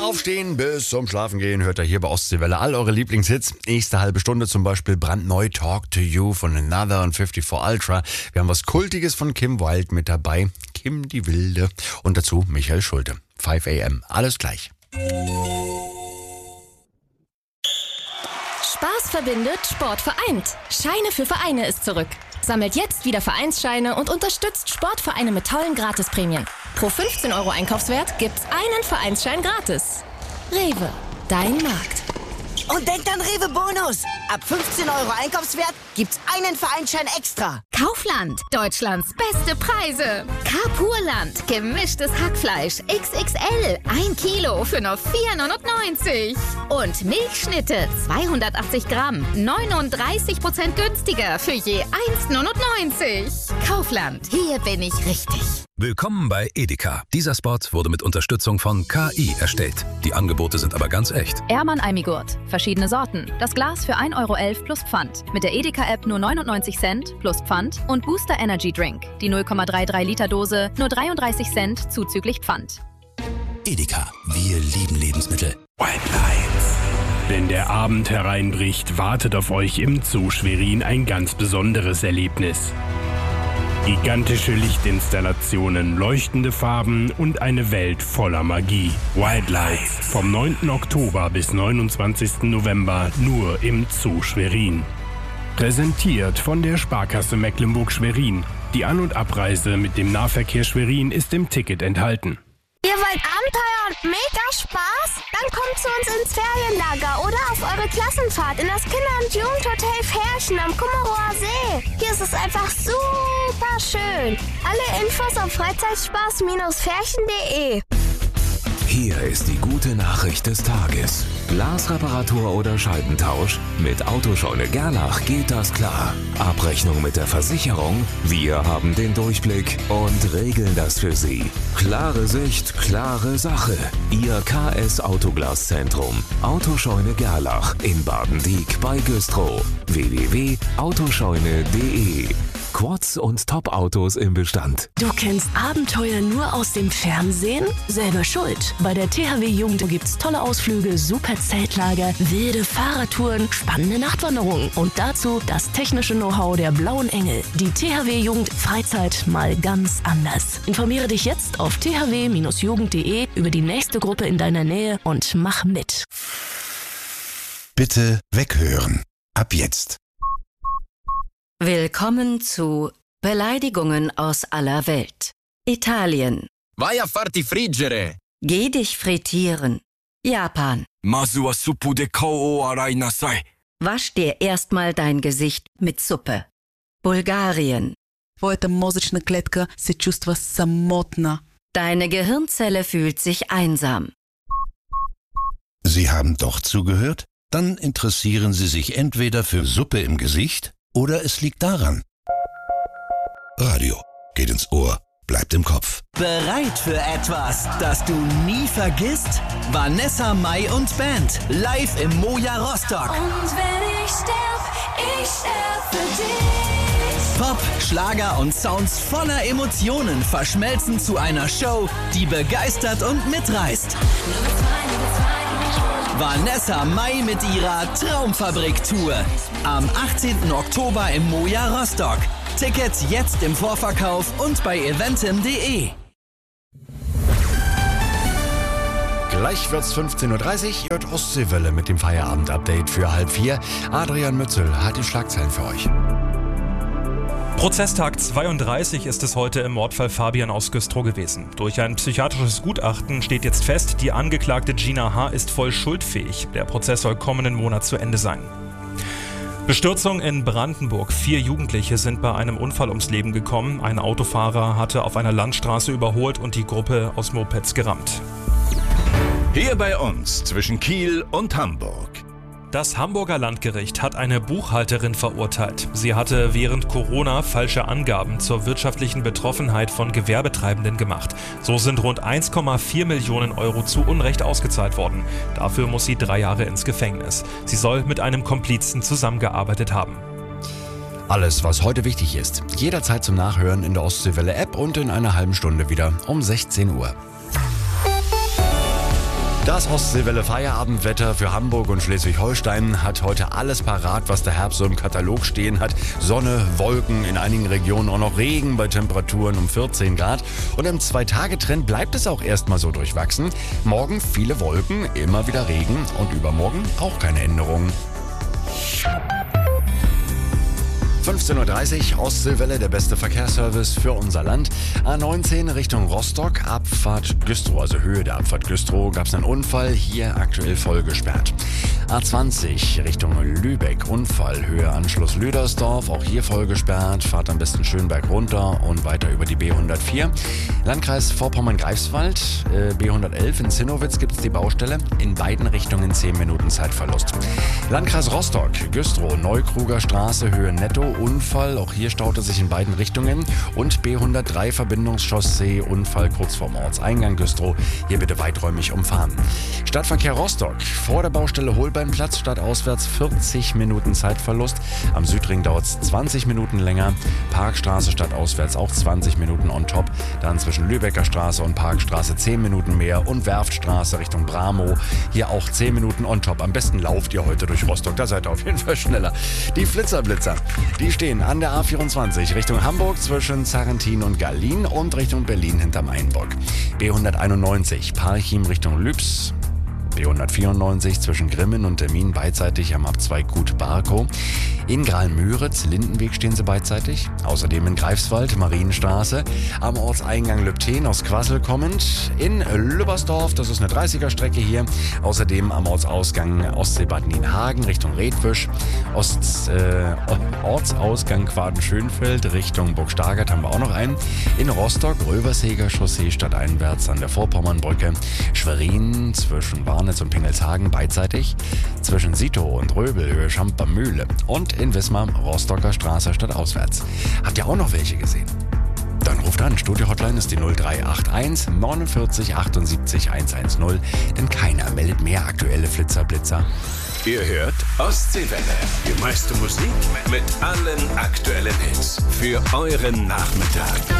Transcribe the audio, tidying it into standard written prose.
Aufstehen bis zum Schlafengehen hört ihr hier bei Ostseewelle all eure Lieblingshits. Nächste halbe Stunde zum Beispiel brandneu Talk to You von Another und 54 Ultra. Wir haben was Kultiges von Kim Wilde mit dabei. Kim die Wilde. Und dazu Michael Schulte. 5 AM. Alles gleich. Spaß verbindet, Sport vereint. Scheine für Vereine ist zurück. Sammelt jetzt wieder Vereinsscheine und unterstützt Sportvereine mit tollen Gratisprämien. Pro 15 € Einkaufswert gibt's einen Vereinsschein gratis. Rewe, dein Markt. Und denkt an Rewe Bonus. Ab 15 € Einkaufswert gibt's einen Vereinsschein extra. Kaufland, Deutschlands beste Preise. Carpurland, gemischtes Hackfleisch XXL, 1 Kilo für nur 4,99 €. Und Milchschnitte, 280 Gramm, 39% günstiger für je 1,99 €. Kaufland, hier bin ich richtig. Willkommen bei Edeka. Dieser Spot wurde mit Unterstützung von KI erstellt. Die Angebote sind aber ganz echt. Ehrmann Almigurt. Verschiedene Sorten. Das Glas für 1,11 € plus Pfand. Mit der Edeka-App nur 99 Cent plus Pfand. Und Booster Energy Drink. Die 0,33 Liter Dose nur 33 Cent zuzüglich Pfand. Edeka. Wir lieben Lebensmittel. Wildlife. Wenn der Abend hereinbricht, wartet auf euch im Zoo Schwerin ein ganz besonderes Erlebnis. Gigantische Lichtinstallationen, leuchtende Farben und eine Welt voller Magie. Wildlife. Vom 9. Oktober bis 29. November nur im Zoo Schwerin. Präsentiert von der Sparkasse Mecklenburg-Schwerin. Die An- und Abreise mit dem Nahverkehr Schwerin ist im Ticket enthalten. Ihr wollt Abenteuer und mega Spaß? Dann kommt zu uns ins Ferienlager oder auf eure Klassenfahrt in das Kinder- und Jugendhotel Ferchen am Kummerower See. Hier ist es einfach super schön. Alle Infos auf freizeitspaß-ferchen.de. Hier ist die gute Nachricht des Tages. Glasreparatur oder Scheibentausch? Mit Autoscheune Gerlach geht das klar. Abrechnung mit der Versicherung? Wir haben den Durchblick und regeln das für Sie. Klare Sicht, klare Sache. Ihr KS Autoglaszentrum. Autoscheune Gerlach in Baden-Dieck bei Güstrow. www.autoscheune.de. Quads und Top-Autos im Bestand. Du kennst Abenteuer nur aus dem Fernsehen? Selber schuld. Bei der THW Jugend gibt's tolle Ausflüge, super Zeltlager, wilde Fahrradtouren, spannende Nachtwanderungen und dazu das technische Know-how der Blauen Engel. Die THW Jugend Freizeit mal ganz anders. Informiere dich jetzt auf thw-jugend.de über die nächste Gruppe in deiner Nähe und mach mit. Bitte weghören. Ab jetzt. Willkommen zu Beleidigungen aus aller Welt. Italien. Vai a farti friggere. Geh dich frittieren. Japan. Masu wa suppu de kao o arai nasai. Wasch dir erstmal dein Gesicht mit Suppe. Bulgarien. Твоята мозъчна клетка се чувства самотна. Deine Gehirnzelle fühlt sich einsam. Sie haben doch zugehört? Dann interessieren Sie sich entweder für Suppe im Gesicht oder es liegt daran. Radio geht ins Ohr, bleibt im Kopf. Bereit für etwas, das du nie vergisst? Vanessa Mai und Band, live im Moja Rostock. Und wenn ich sterb für dich. Pop, Schlager und Sounds voller Emotionen verschmelzen zu einer Show, die begeistert und mitreißt. Vanessa Mai mit ihrer Traumfabrik-Tour. Am 18. Oktober im Moja Rostock. Tickets jetzt im Vorverkauf und bei eventim.de. Gleich wird's 15:30 Uhr. Hört Ostseewelle mit dem Feierabend-Update für 3:30. Adrian Mützel hat die Schlagzeilen für euch. Prozesstag 32 ist es heute im Mordfall Fabian aus Güstrow gewesen. Durch ein psychiatrisches Gutachten steht jetzt fest, die Angeklagte Gina H. ist voll schuldfähig. Der Prozess soll kommenden Monat zu Ende sein. Bestürzung in Brandenburg. 4 Jugendliche sind bei einem Unfall ums Leben gekommen. Ein Autofahrer hatte auf einer Landstraße überholt und die Gruppe aus Mopeds gerammt. Hier bei uns zwischen Kiel und Hamburg. Das Hamburger Landgericht hat eine Buchhalterin verurteilt. Sie hatte während Corona falsche Angaben zur wirtschaftlichen Betroffenheit von Gewerbetreibenden gemacht. So sind rund 1,4 Millionen € zu Unrecht ausgezahlt worden. Dafür muss sie 3 Jahre ins Gefängnis. Sie soll mit einem Komplizen zusammengearbeitet haben. Alles, was heute wichtig ist, jederzeit zum Nachhören in der Ostseewelle App und in einer halben Stunde wieder um 16 Uhr. Das Ostseewelle Feierabendwetter für Hamburg und Schleswig-Holstein hat heute alles parat, was der Herbst so im Katalog stehen hat. Sonne, Wolken, in einigen Regionen auch noch Regen bei Temperaturen um 14 Grad. Und im 2-Tage-Trend bleibt es auch erstmal so durchwachsen. Morgen viele Wolken, immer wieder Regen und übermorgen auch keine Änderungen. 15.30 Uhr, Ostseewelle, der beste Verkehrsservice für unser Land. A19 Richtung Rostock, Abfahrt Güstrow, also Höhe der Abfahrt Güstrow, gab es einen Unfall, hier aktuell voll gesperrt. A20 Richtung Lübeck, Unfall, Höhe Anschluss Lüdersdorf, auch hier voll gesperrt. Fahrt am besten Schönberg runter und weiter über die B104. Landkreis Vorpommern-Greifswald, B111 in Zinnowitz gibt es die Baustelle. In beiden Richtungen 10 Minuten Zeitverlust. Landkreis Rostock, Güstrow, Neukruger Straße, Höhe Netto, Unfall, auch hier staute sich in beiden Richtungen. Und B103 Verbindungschaussee, Unfall kurz vorm Ortseingang Güstrow, hier bitte weiträumig umfahren. Stadtverkehr Rostock, vor der Baustelle Holbeinplatz, stadtauswärts 40 Minuten Zeitverlust. Am Südring dauert es 20 Minuten länger. Parkstraße stadtauswärts auch 20 Minuten on top. Dann zwischen Lübecker Straße und Parkstraße 10 Minuten mehr. Und Werftstraße Richtung Bramo, hier auch 10 Minuten on top. Am besten lauft ihr heute durch Rostock, da seid ihr auf jeden Fall schneller. Die Flitzer-Blitzer, die stehen an der A24 Richtung Hamburg zwischen Zarrentin und Gallien und Richtung Berlin hinterm Einburg. B191 Parchim Richtung Lübs. B194 zwischen Grimmen und Termin beidseitig am Ab2 Gut Barkow. In Graal-Müritz, Lindenweg stehen sie beidseitig. Außerdem in Greifswald, Marienstraße. Am Ortseingang Lübten aus Quassel kommend. In Lübbersdorf, das ist eine 30er-Strecke hier. Außerdem am Ortsausgang Ostseebad Nienhagen Richtung Redwisch. Ortsausgang Quaden-Schönfeld Richtung Burgstagert haben wir auch noch einen. In Rostock, Röverseger Chaussee stadteinwärts an der Vorpommernbrücke. Schwerin zwischen Barnitz und Pingelshagen beidseitig. Zwischen Sitow und Röbel, Höhe Schampermühle. Und in Wismar, Rostocker Straße stadtauswärts. Habt ihr auch noch welche gesehen? Dann ruft an. Studio-Hotline ist die 0381 49 78 110. Denn keiner meldet mehr aktuelle Flitzer-Blitzer. Ihr hört Ostseewelle. Die meiste Musik mit allen aktuellen Hits für euren Nachmittag.